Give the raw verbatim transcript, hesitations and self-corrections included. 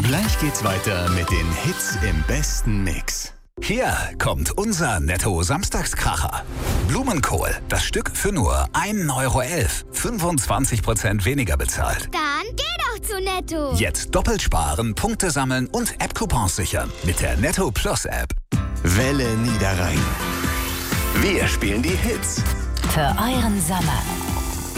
Gleich geht's weiter mit den Hits im besten Mix. Hier kommt unser Netto-Samstagskracher. Blumenkohl, das Stück für nur ein Euro elf. fünfundzwanzig Prozent weniger bezahlt. Dann geh doch zu Netto. Jetzt doppelt sparen, Punkte sammeln und App-Coupons sichern mit der Netto Plus App. Welle Niederrhein. Wir spielen die Hits. Für euren Sommer.